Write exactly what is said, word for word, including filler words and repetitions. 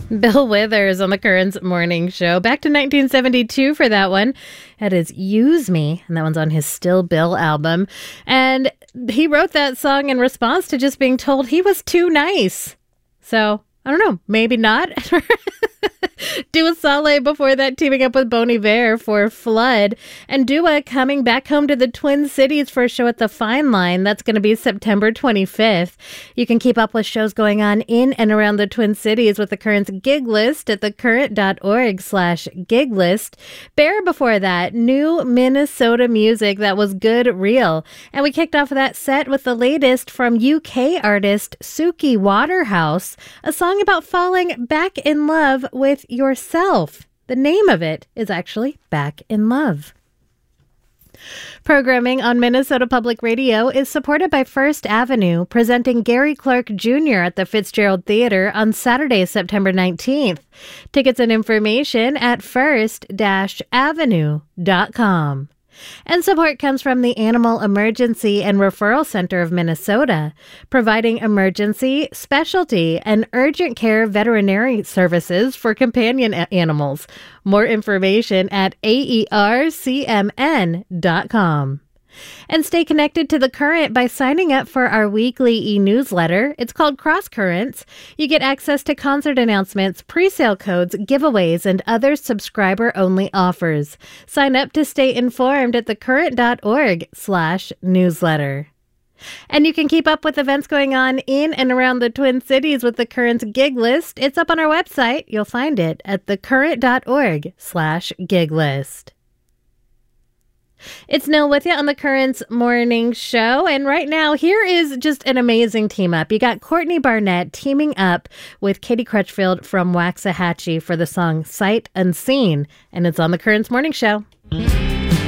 Bill Withers on the Currents Morning Show. Back to nineteen seventy-two for that one. That is Use Me, and that one's on his Still Bill album. And he wrote that song in response to just being told he was too nice. So, I don't know, maybe not. Dua Saleh before that teaming up with Bon Iver for Flood. And Dua coming back home to the Twin Cities for a show at the Fine Line. That's going to be September twenty-fifth. You can keep up with shows going on in and around the Twin Cities with the Current's gig list at thecurrent.org slash gig list. Bear before that, new Minnesota music that was good real. And we kicked off that set with the latest from U K artist Suki Waterhouse, a song about falling back in love with yourself. The name of it is actually Back in Love. Programming on Minnesota Public Radio is supported by First Avenue, presenting Gary Clark Junior at the Fitzgerald Theater on Saturday, September nineteenth. Tickets and information at first avenue dot com. And support comes from the Animal Emergency and Referral Center of Minnesota, providing emergency, specialty, and urgent care veterinary services for companion a- animals. More information at A E R C M N dot com. And stay connected to The Current by signing up for our weekly e-newsletter. It's called Cross Currents. You get access to concert announcements, pre-sale codes, giveaways, and other subscriber-only offers. Sign up to stay informed at thecurrent.org slash newsletter. And you can keep up with events going on in and around the Twin Cities with The Current's gig list. It's up on our website. You'll find it at thecurrent.org slash gig list. It's Nil with you on the Currents Morning Show. And right now, here is just an amazing team up. You got Courtney Barnett teaming up with Katie Crutchfield from Waxahachie for the song Sight Unseen. And it's on the Currents Morning Show.